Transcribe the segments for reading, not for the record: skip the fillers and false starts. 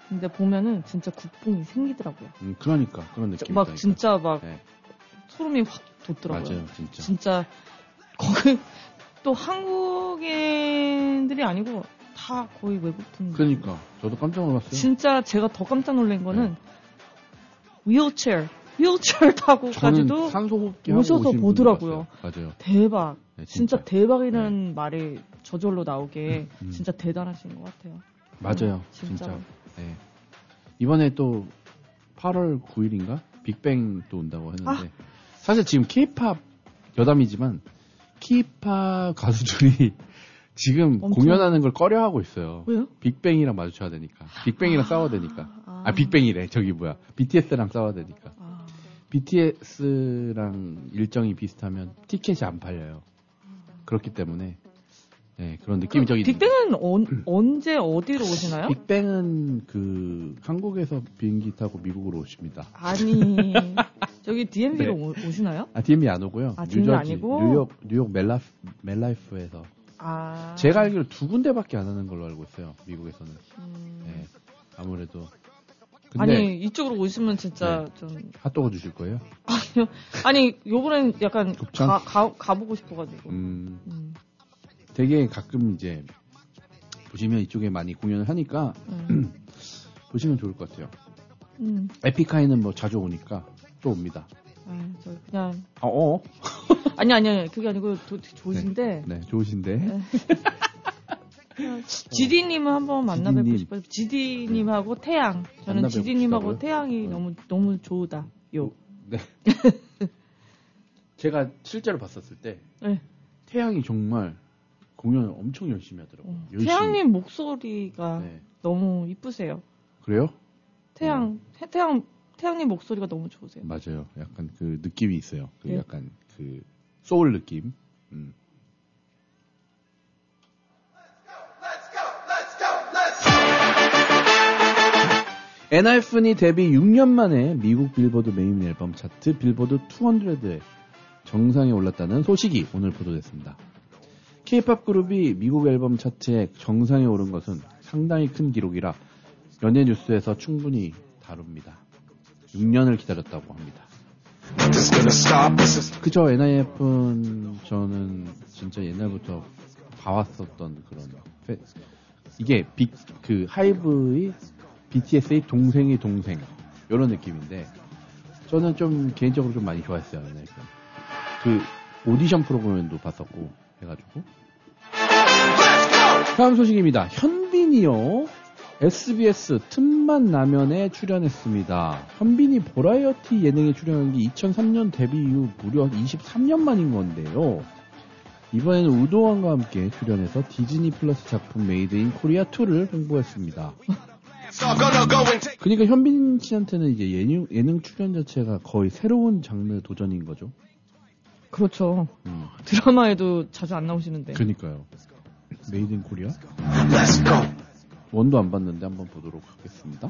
근데 보면은 진짜 국뽕이 생기더라고요. 그러니까 그런 느낌. 막 진짜 막 네. 소름이 확 돋더라고요. 맞아요, 진짜. 진짜 거기 또 한국인들이 아니고 다 거의 외국 분들. 그러니까 저도 깜짝 놀랐어요. 진짜 제가 더 깜짝 놀란 거는 휠체어 타고까지도 산소호흡기 오셔서 보더라고요. 맞아요. 대박. 네, 진짜 대박이라는 말이 저절로 나오게 진짜 대단하신 것 같아요. 맞아요. 진짜. 네. 이번에 또 8월 9일인가 빅뱅 또 온다고 했는데 사실 지금 K-팝 여담이지만 K-팝 가수들이 지금 공연하는 걸 꺼려하고 있어요. 왜요? 빅뱅이랑 마주쳐야 되니까. 빅뱅이랑 싸워야 되니까. 빅뱅이래. 저기 뭐야. BTS랑 싸워야 되니까. BTS랑 일정이 비슷하면 티켓이 안 팔려요. 그렇기 때문에 네, 그런 느낌이 저기. 빅뱅은 언제 어디로 오시나요? 빅뱅은 한국에서 비행기 타고 미국으로 오십니다. 아니 저기 DMV로 네. 오시나요? DMV 안 오고요. DMV 아니고 뉴욕 멜라이프에서. 제가 알기로 2군데밖에 안 하는 걸로 알고 있어요. 미국에서는. 네, 아무래도. 근데 아니 이쪽으로 오시면 진짜 네. 좀 핫도그 주실 거예요? 아니요. 아니 요번엔 약간 가보고 싶어가지고. 되게 가끔 이제 보시면 이쪽에 많이 공연을 하니까 보시면 좋을 것 같아요. 에픽하이는 뭐 자주 오니까 또 옵니다. 저 그냥. 아니 그게 아니고 좋으신데. 네, 좋으신데. 네. GD님은 한번 만나뵙고 싶어요. GD님하고 태양. 저는 GD님하고 태양이 너무 좋다요. 네. 제가 실제로 봤었을 때 네. 태양이 정말 공연을 엄청 열심히 하더라고요. 태양님 목소리가 네. 너무 이쁘세요. 그래요? 태양님 목소리가 너무 좋으세요. 맞아요. 약간 그 느낌이 있어요. 네. 약간 그 소울 느낌. 엔하이픈이 데뷔 6년 만에 미국 빌보드 메인 앨범 차트 빌보드 200에 정상에 올랐다는 소식이 오늘 보도됐습니다. K-팝 그룹이 미국 앨범 차트에 정상에 오른 것은 상당히 큰 기록이라 연예뉴스에서 충분히 다룹니다. 6년을 기다렸다고 합니다. 그저 엔하이픈 저는 진짜 옛날부터 봐왔었던 그런 이게 하이브의 BTS의 동생의 동생 이런 느낌인데 저는 좀 개인적으로 좀 많이 좋아했어요. 그 오디션 프로그램도 봤었고 해가지고. 다음 소식입니다. 현빈이요. SBS 틈만 나면에 출연했습니다. 현빈이 버라이어티 예능에 출연한 게 2003년 데뷔 이후 무려 23년 만인 건데요. 이번에는 우도환과 함께 출연해서 디즈니 플러스 작품 메이드 인 코리아 2를 홍보했습니다. 그러니까 현빈 씨한테는 이제 예능 출연 자체가 거의 새로운 장르 도전인 거죠. 그렇죠. 드라마에도 자주 안 나오시는데. 그러니까요. 메이드 인 코리아? 원도 안 봤는데 한번 보도록 하겠습니다.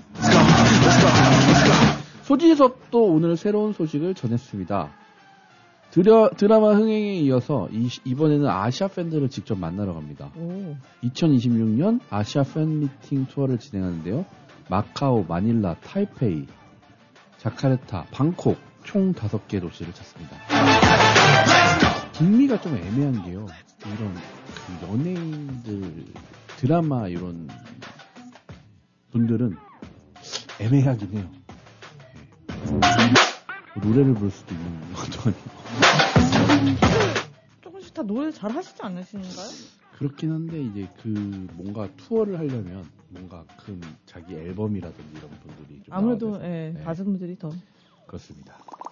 소지섭도 오늘 새로운 소식을 전했습니다. 드라마 흥행에 이어서 이번에는 아시아 팬들을 직접 만나러 갑니다. 2026년 아시아 팬 미팅 투어를 진행하는데요. 마카오, 마닐라, 타이페이, 자카르타, 방콕 총 5개 도시를 찾습니다. 북미가 좀 애매한 게요. 이런 그 연예인들 드라마 이런 분들은 애매하긴 해요. 노래를 부를 수도 있는 것도 아니고. 조금씩 다 노래 잘 하시지 않으신가요? 그렇긴 한데 이제 뭔가 투어를 하려면 뭔가 큰 자기 앨범이라든지 이런 분들이 좀 아무래도 가수분들이 더 그렇습니다.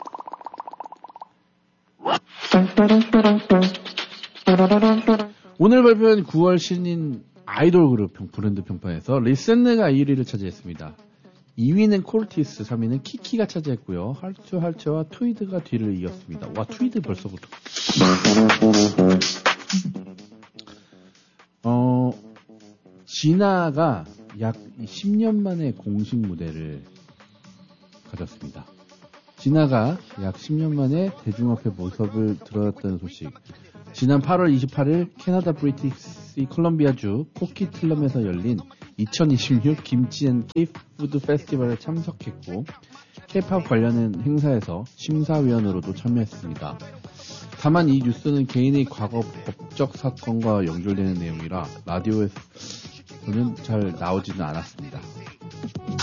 오늘 발표한 9월 신인 아이돌 그룹 브랜드 평판에서 리센느가 1위를 차지했습니다. 2위는 콜티스, 3위는 키키가 차지했고요. 할츠와 트위드가 뒤를 이었습니다. 와, 트위드 벌써부터. 진아가 약 10년 만에 공식 무대를 가졌습니다. 진아가 약 10년 만에 대중 앞에 모습을 드러냈다는 소식. 지난 8월 28일 캐나다 브리티시 콜럼비아주 코키틀럼에서 열린 2026 김치 앤 K-푸드 페스티벌에 참석했고 K-팝 관련된 행사에서 심사위원으로도 참여했습니다. 다만 이 뉴스는 개인의 과거 법적 사건과 연결되는 내용이라 라디오에서는 잘 나오지는 않았습니다.